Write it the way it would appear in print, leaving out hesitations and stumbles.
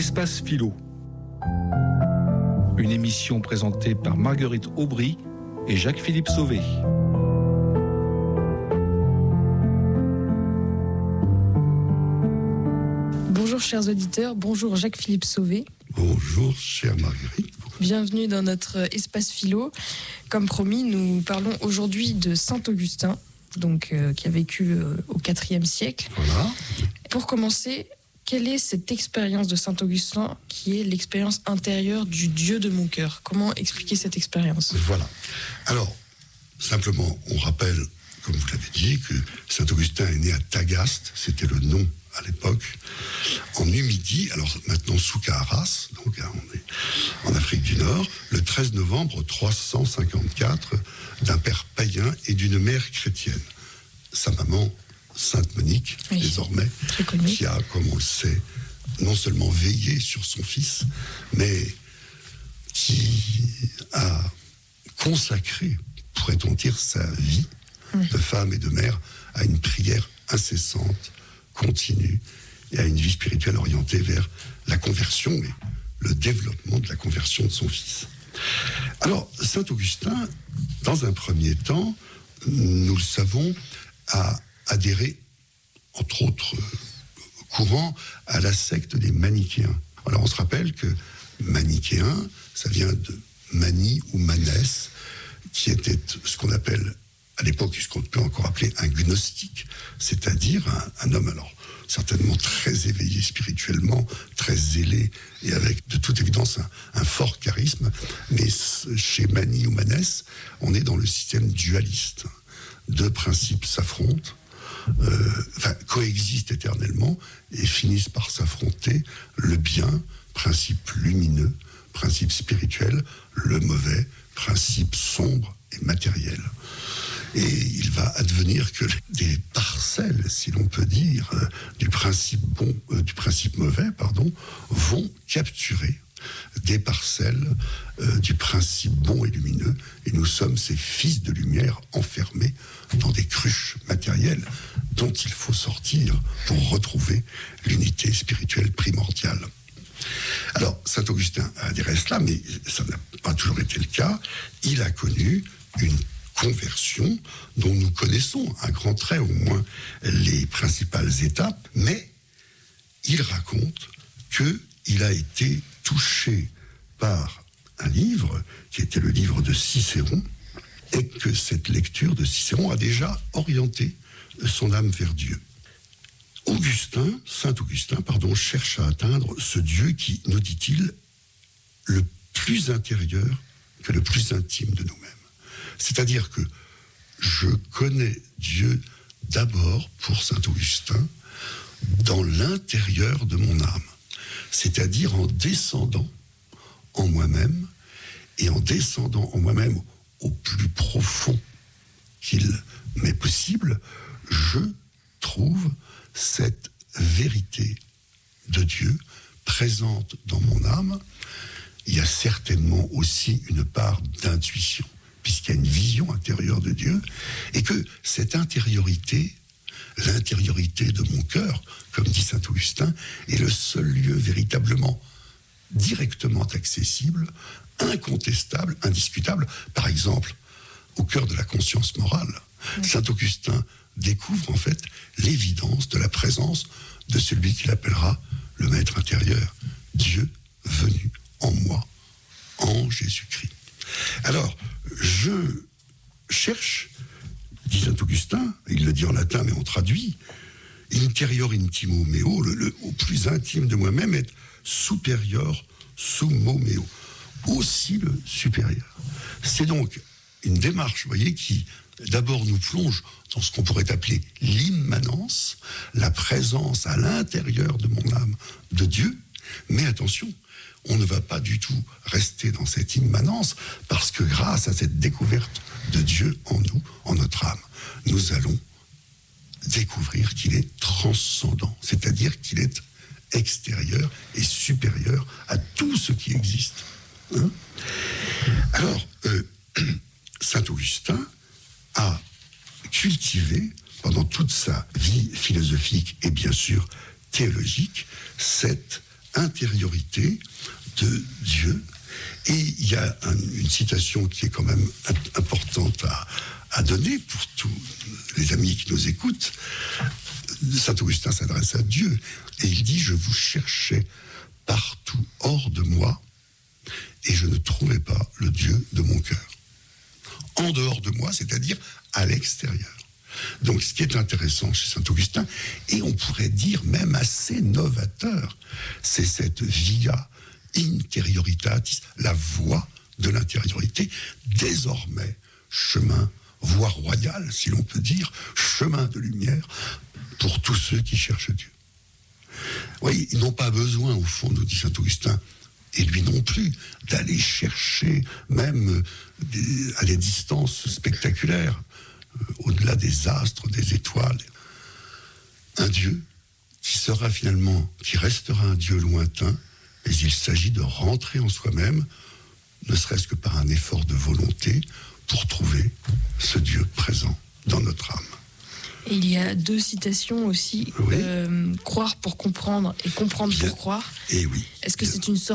Espace Philo. Une émission présentée par Marguerite Aubry et Jacques-Philippe Sauvé. Bonjour chers auditeurs, bonjour Jacques-Philippe Sauvé. Bonjour chère Marguerite. Bienvenue dans notre espace philo. Comme promis, nous parlons aujourd'hui de Saint Augustin, qui a vécu au IVe siècle. Voilà. Pour commencer, quelle est cette expérience de Saint Augustin qui est l'expérience intérieure du Dieu de mon cœur? Comment expliquer cette expérience? Voilà. Alors, simplement, on rappelle, comme vous l'avez dit, que Saint Augustin est né à Tagaste, c'était le nom à l'époque, en Numidie, alors maintenant Souka-Arras, donc on est en Afrique du Nord, le 13 novembre 354, d'un père païen et d'une mère chrétienne. Sa maman, Sainte Monique, oui, désormais, qui a, comme on le sait, non seulement veillé sur son fils, mais qui a consacré, pourrait-on dire, sa vie de femme et de mère à une prière incessante, continue, et à une vie spirituelle orientée vers la conversion et le développement de la conversion de son fils. Alors, Saint Augustin, dans un premier temps, nous le savons, a adhéré, entre autres courants, à la secte des manichéens. Alors, on se rappelle que manichéen, ça vient de manie ou manès, qui était ce qu'on appelle à l'époque, ce qu'on peut encore appeler un gnostique, c'est-à-dire un homme, alors certainement très éveillé spirituellement, très zélé, et avec de toute évidence un fort charisme, mais chez Mani ou Manès, on est dans le système dualiste. Deux principes s'affrontent, coexistent éternellement, et finissent par s'affronter. Le bien, principe lumineux, principe spirituel, le mauvais, principe sombre et matériel. Et il va advenir que des parcelles, si l'on peut dire, du principe mauvais, vont capturer des parcelles du principe bon et lumineux. Et nous sommes ces fils de lumière enfermés dans des cruches matérielles dont il faut sortir pour retrouver l'unité spirituelle primordiale. Alors, Saint Augustin a adhéré à cela, mais ça n'a pas toujours été le cas. Il a connu une conversion dont nous connaissons à grands traits au moins les principales étapes, mais il raconte qu'il a été touché par un livre qui était le livre de Cicéron, et que cette lecture de Cicéron a déjà orienté son âme vers Dieu. Saint Augustin, cherche à atteindre ce Dieu qui, nous dit-il, le plus intérieur que le plus intime de nous-mêmes. C'est-à-dire que je connais Dieu d'abord, pour Saint Augustin, dans l'intérieur de mon âme. C'est-à-dire en descendant en moi-même, et en descendant en moi-même au plus profond qu'il m'est possible, je trouve cette vérité de Dieu présente dans mon âme. Il y a certainement aussi une part d'intuition, puisqu'il y a une vision intérieure de Dieu, et que cette intériorité, l'intériorité de mon cœur, comme dit Saint Augustin, est le seul lieu véritablement, directement accessible, incontestable, indiscutable. Par exemple, au cœur de la conscience morale, Saint Augustin découvre en fait l'évidence de la présence de celui qu'il appellera le maître intérieur, Dieu venu en moi, en Jésus-Christ. Alors, je cherche, dit Saint Augustin, il le dit en latin, mais on traduit, interior intimo meo, le au plus intime de moi-même est superior summo meo, aussi le supérieur. C'est donc une démarche, vous voyez, qui d'abord nous plonge dans ce qu'on pourrait appeler l'immanence, la présence à l'intérieur de mon âme de Dieu, mais attention, on ne va pas du tout rester dans cette immanence, parce que grâce à cette découverte de Dieu en nous, en notre âme, nous allons découvrir qu'il est transcendant, c'est-à-dire qu'il est extérieur et supérieur à tout ce qui existe. Alors, Saint Augustin a cultivé pendant toute sa vie philosophique et bien sûr théologique cette intériorité de Dieu. Et il y a une citation qui est quand même importante à donner pour tous les amis qui nous écoutent. Saint Augustin s'adresse à Dieu et il dit « Je vous cherchais partout hors de moi et je ne trouvais pas le Dieu de mon cœur. » En dehors de moi, c'est-à-dire à l'extérieur. Donc ce qui est intéressant chez Saint Augustin, et on pourrait dire même assez novateur, c'est cette via interioritatis, la voie de l'intériorité, désormais chemin, voie royale, si l'on peut dire, chemin de lumière pour tous ceux qui cherchent Dieu. Oui, ils n'ont pas besoin, au fond, nous dit Saint Augustin, et lui non plus, d'aller chercher même à des distances spectaculaires, au-delà des astres, des étoiles, un Dieu qui sera finalement, qui restera un Dieu lointain, mais il s'agit de rentrer en soi-même, ne serait-ce que par un effort de volonté, pour trouver ce Dieu présent dans notre âme. Et il y a 2 citations aussi, oui. Croire pour comprendre et comprendre pour croire. Et oui. Est-ce que c'est une sorte